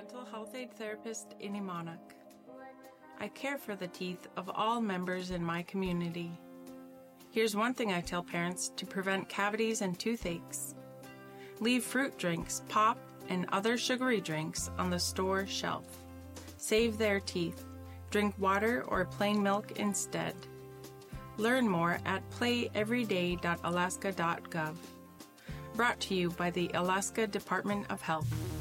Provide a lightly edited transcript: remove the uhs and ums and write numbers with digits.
dental health aide therapist in Imanak. I care for the teeth of all members in my community. Here's one thing I tell parents to prevent cavities and toothaches. Leave fruit drinks, pop, and other sugary drinks on the store shelf. Save their teeth. Drink water or plain milk instead. Learn more at playeveryday.alaska.gov. Brought to you by the Alaska Department of Health.